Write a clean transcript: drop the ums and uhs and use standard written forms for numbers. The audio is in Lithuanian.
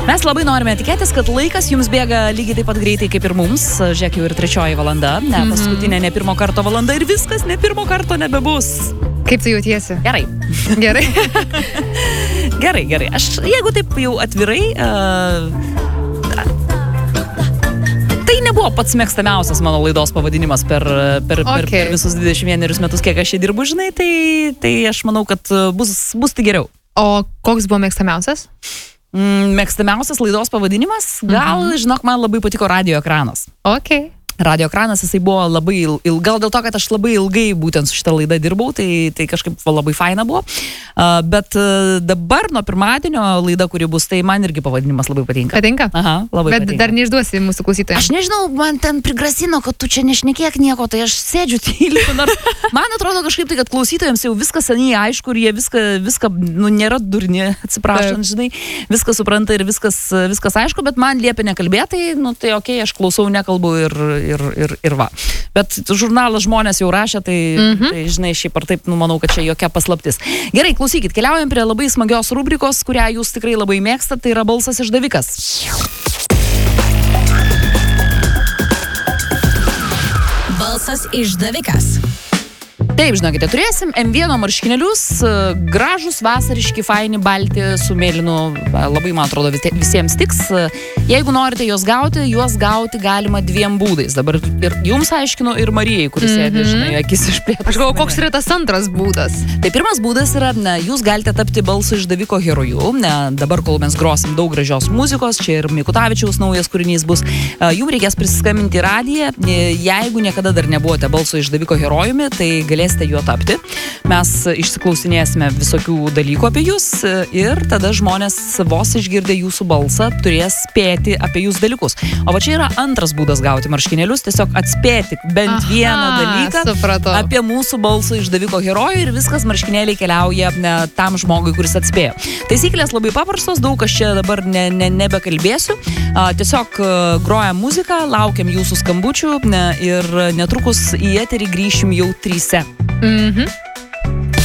Mes labai norime tikėtis, kad laikas jums bėga lygiai taip pat greitai kaip ir mums. Žiūrėk, jau ir 3 valanda, ne paskutinė, ne 1 karto valanda ir viskas ne 1 karto nebebus. Kaip tu jautiesi? Gerai. Gerai. Gerai. Aš, jeigu taip jau atvirai, tai nebuvo pats mėgstamiausias mano laidos pavadinimas per visus 21 metus, kiek aš čia dirbu, žinai, tai aš manau, kad bus tai geriau. O koks buvo mėgstamiausias? Mėgstamiausias laidos pavadinimas? Gal, žinok, man labai patiko Radio ekranas. Ok. Radio ekranas, jisai buvo labai gal dėl to, kad aš labai ilgai būtent su šitą laidą dirbau, tai kažkaip labai faina buvo. Bet dabar nuo pirmadienio laida, kuri bus, tai man irgi pavadinimas labai patinka. Patinka? Aha, labai Bet patinka. dar neišduosi mūsų klausytojams. Aš nežinau, man ten prigrasino, kad tu čia nešnekėk nieko, tai aš sėdžiu tyliai. Man atrodo kažkaip tai, kad klausytojams jau viskas seniai aišku ir jie viską nėra durni, atsiprašant, žinai, viską supranta ir viskas aišku, bet man liepia nekalbėti, tai okei, aš klausau, nekalbu ir va. Bet žurnalas Žmonės jau rašė, tai žinai, šiaip ar taip, manau, kad čia jokia paslaptis. Gerai, klausykit, keliaujam prie labai smagios rubrikos, kurią jūs tikrai labai mėgstat, tai yra balsas išdavikas. Balsas išdavikas. Taip, žinokite, turėsim M1 marškinėlius, gražus, vasariški, faini, balti, su mėlynu, labai, man atrodo, visiems tiks. Jeigu norite juos gauti galima 2 būdais. Dabar ir jums aiškinu, ir Marijai, kuris sėdi, žinai, akis išplėtus. Aš galvoju, koks yra tas antras būdas? Tai pirmas būdas yra, jūs galite tapti balso išdaviko herojų. Dabar, kol mes grosim daug gražios muzikos, čia ir Mikutavičiaus naujas kūrinys bus, jums reikės prisiskambinti į radiją. Jeigu niekada dar nebuvote balso išdaviko herojumi, tai galėsite juo tapti. Mes išsiklausinėsime visokių dalykų apie jūs ir tada žmonės vos išgirdę jūsų balsą turės spėti apie jūs dalykus. O va čia yra antras būdas gauti marškinėlius, tiesiog atspėti bent vieną dalyką apie mūsų balso išdaviko herojų ir viskas marškinėliai keliauja tam žmogui, kuris atspėjo. Taisyklės labai paprastos, daug aš čia dabar nebekalbėsiu. Tiesiog grojam muziką, laukiam jūsų skambučių ir netrukus į eterį grįšim jau 3.